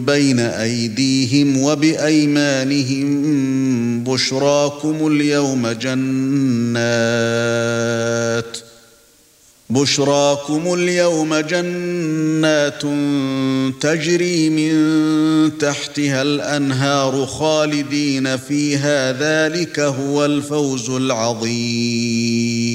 بين أيديهم وبأيمانهم بشراكم اليوم جنات تجري من تحتها الأنهار خالدين فيها ذلك هو الفوز العظيم.